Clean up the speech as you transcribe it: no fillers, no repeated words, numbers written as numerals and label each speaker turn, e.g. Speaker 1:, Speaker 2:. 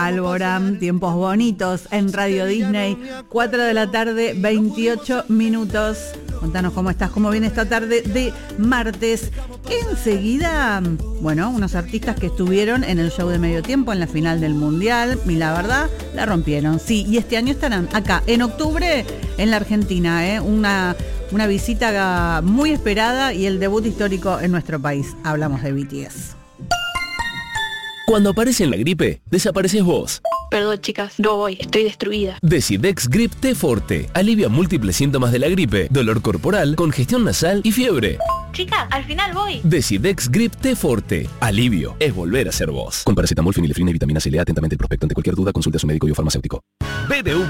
Speaker 1: Alborán, tiempos bonitos en Radio Disney, 4 de la tarde, 28 minutos. Contanos cómo estás, cómo viene esta tarde de martes. Enseguida, bueno, unos artistas que estuvieron en el show de medio tiempo en la final del Mundial y la verdad, la rompieron. Sí, y este año estarán acá, en octubre, en la Argentina, una visita muy esperada y el debut histórico en nuestro país. Hablamos de BTS.
Speaker 2: Cuando aparece en la gripe, desapareces vos.
Speaker 3: Perdón, chicas, no voy, estoy destruida.
Speaker 2: Decidex Grip T Forte alivia múltiples síntomas de la gripe, dolor corporal, congestión nasal y fiebre.
Speaker 3: Chicas, al final voy.
Speaker 2: Decidex Grip T Forte. Alivio es volver a ser vos. Con paracetamol, fenilefrina y vitamina C. Lea atentamente el prospecto. Ante cualquier duda, consulte a su médico y o farmacéutico. BBV